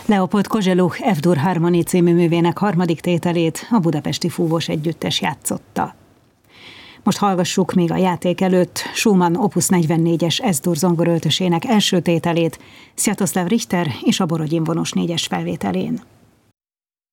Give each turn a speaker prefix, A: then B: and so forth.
A: Leopold Kozeluch F-dur Harmony című művének harmadik tételét a Budapesti Fúvós Együttes játszotta. Most hallgassuk még a játék előtt Schumann Opus 44-es S-dur zongoröltösének első tételét, Sviatoslav Richter és a Borodin vonós 4-es felvételén.